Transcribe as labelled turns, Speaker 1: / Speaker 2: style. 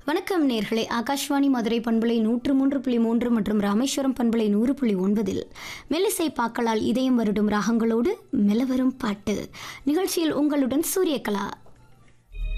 Speaker 1: வணக்கம் நேர்களே, ஆகாஷ்வாணி மதுரை பண்பலை 103.3 மற்றும் ராமேஸ்வரம் பண்பலை 100.9 மெல்லிசை பாக்களால் இதயம் வருடும் ராகங்களோடு மெலவரும் பாட்டு நிகழ்ச்சியில் உங்களுடன் சூரியகலா.